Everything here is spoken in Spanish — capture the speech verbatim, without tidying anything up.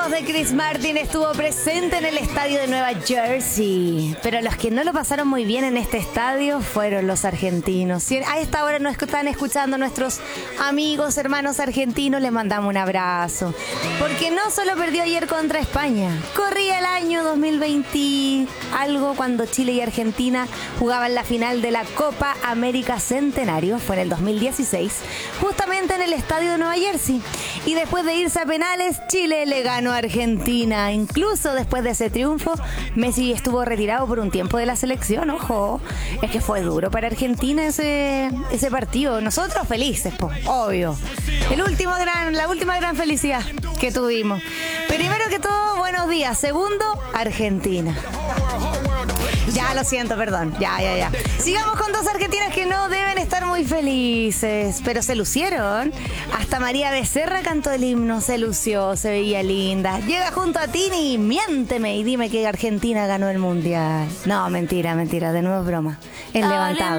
voz de Chris Martin estuvo presente en el estadio de Nueva Jersey, pero los que no lo pasaron muy bien en este estadio fueron los argentinos. Si a esta hora nos están escuchando nuestros amigos, hermanos argentinos, les mandamos un abrazo, porque no solo perdió ayer contra España, corría el año dos mil veinte algo cuando Chile y Argentina jugaban la final de la Copa América Centenario, fue en el dos mil dieciséis, justamente en el estadio de Nueva Jersey, y después de irse a penales, Chile le ganó a Argentina. Incluso después de ese triunfo, Messi estuvo retirado por un tiempo de la selección. Ojo, es que fue duro para Argentina ese, ese partido. Nosotros felices, po, obvio. El último gran, la última gran felicidad que tuvimos. Primero que todo, buenos días. Segundo, Argentina. Ya, lo siento, perdón. Ya, ya, ya. Sigamos con dos argentinas que no deben estar muy felices, pero se lucieron. Hasta María Becerra cantó el himno, se lució, se veía linda. Llega junto a Tini, miénteme y dime que Argentina ganó el mundial. No, mentira, mentira, de nuevo es broma. El levantado.